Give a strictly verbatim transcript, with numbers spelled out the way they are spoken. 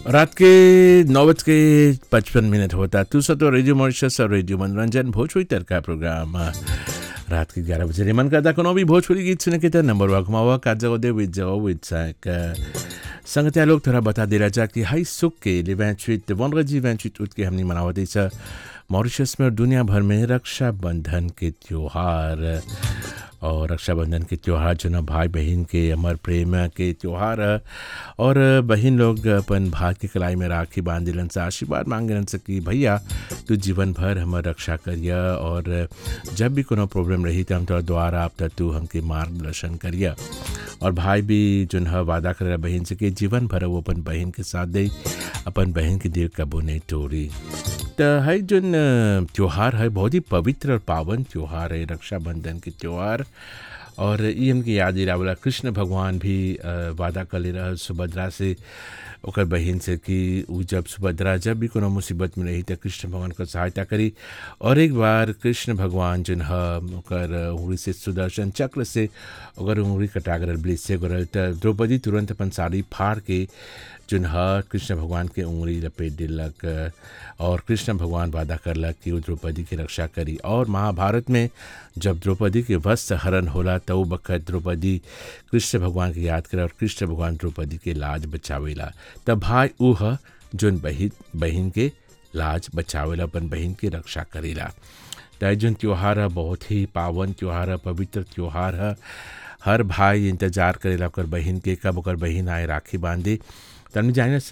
रात के नौ बज के पचपन मिनट होता तू सा तो रेडियो मॉरिशस और रेडियो मनोरंजन भोजपुरी तर का प्रोग्राम रात के ग्यारह बजे मन करता कोनो भी भोजपुरी गीत सुने के तर नंबर वाक मावा का जगो दे विद जगो विद साक संगतिया लोग थोड़ा बता दे रहा कि हाई सुख के ले वेंचुइट वनरजी वेंचुइट उठ के हमने मनावते छ मॉरिशस में और दुनिया भर में रक्षाबंधन के त्योहार और रक्षाबंधन के त्यौहार जो ना भाई बहन के अमर प्रेम के त्यौहार और बहन लोग अपन भाई के कलाई में राखी बांध दिलन से आशीर्वाद मांगलन से कि भैया तू जीवन भर हमार रक्षा करिया और जब भी कोनो प्रॉब्लम रही तो हम तोरा द्वारा आप तू हमके मार्गदर्शन करिया। और भाई भी जो है वादा कर बहन से कि जीवन भर वो अपन बहन के साथ दे अपन बहन के दिल कबो नहीं तोड़ी। तो है जो त्यौहार है बहुत ही पवित्र और पावन त्यौहार है रक्षाबंधन के त्यौहार। और ये हमके याद दिला वाला कृष्ण भगवान भी वादा कर ले रहा सुभद्रा से ओकर बहन से कि वो जब सुभद्रा जब भी कोनो मुसीबत में रही तो कृष्ण भगवान को सहायता करी। और एक बार कृष्ण भगवान जो है ओकर उंगली से सुदर्शन चक्र से ओकर उंगली कटा गरल ब्लेड से गरल तो द्रौपदी तुरंत अपन साड़ी फाड़ के जो है कृष्ण भगवान के उंगली लपेट दिलक और कृष्ण भगवान वादा करलक कि वो द्रौपदी की रक्षा करी। और महाभारत में जब द्रौपदी के वस्त्र हरण होला तो बखत द्रौपदी कृष्ण भगवान के याद करे और कृष्ण भगवान द्रौपदी के लाज बचावेला। तब भाई उह जोन बहिन बहन के लाज बचावेला अपन बहन की रक्षा करेला। तो जोन त्यौहार है बहुत ही पावन त्यौहार है पवित्र त्यौहार है। हर भाई इंतजार करेला ओकर बहन के कब ओकर बहन आए राखी बांधे। तब जाने